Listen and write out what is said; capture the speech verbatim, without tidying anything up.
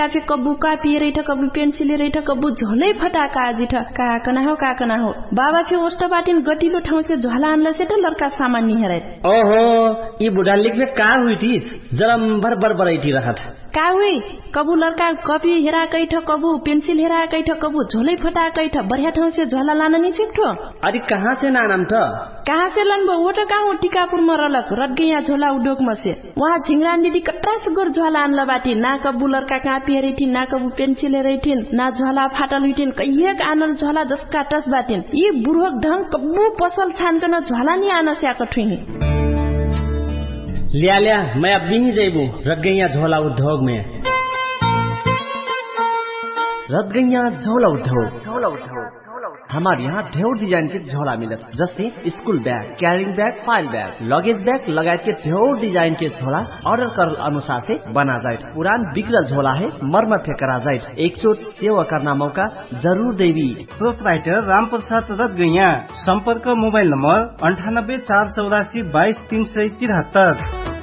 Cafe Kabbu कापी रही था Kabbu pencil रही था कब्बू झोलै फटाका आजी था का कना हो का कना हो बाबा फे ओष्ट बाटिन गटिलो ठाउँ से झोला आनला से त लड़का सामान नि हेरे ओहो ई बुढा लिखले का हुई थी जरा भर भर बराइटी रहत का हुई कब्बू लड़का कॉपी हेरा कै ठ कब्बू पेंसिल हेरा कै ठ कब्बू झोलै फटा कै ठ बढ़िया ठाउँ से झोला लान नि छिक्ठो अरे कहाँ से नानम त कहाँ से लनबो वो त कहाँ टिकापुर में रलक रटगैया झोला उद्योग में से वहाँ झिंगरान दीदी कट्रास गुर झोला आनला बाटी ना कब्बू लड़का कापी हेरी थी ना कब्बू पेंसिल हेरी थी ना झोला फाटल हुई थी कहिएक आनल झोला जसका टस बाटिन ये बुढ़क ढंग कब्बू पसल छानकन झोला नहीं आना से आकर ठुई लिया लिया मैं अब भी जेबू रटगैया झोला उद्योग में रटगैया झोला उद्योग झोला उद्योग हमारे यहाँ ढेर डिजाइन के झोला मिलत जैसे school bag carrying bag file bag luggage bag लगायत के ढेर डिजाइन के झोला ऑर्डर कर अनुसार से बना जाए पुरान बिगड़ल झोला है मरम्मत करा जाए एक चोट सेवा करना मौका जरूर देवी प्रोपराइटर राम प्रसाद रटगैया संपर्क मोबाइल नंबर अंठानब्बे चार चौरासी बाईस तीन सौ तिहत्तर।